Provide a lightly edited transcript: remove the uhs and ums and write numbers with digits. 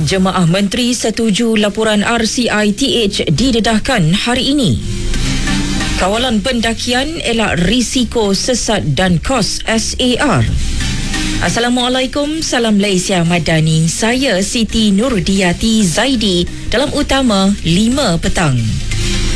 Jemaah Menteri setuju laporan RCITH didedahkan hari ini. Kawalan pendakian elak risiko sesat dan kos SAR. Assalamualaikum, salam Malaysia Madani. Saya Siti Nurdiati Zaidi dalam utama 5 petang.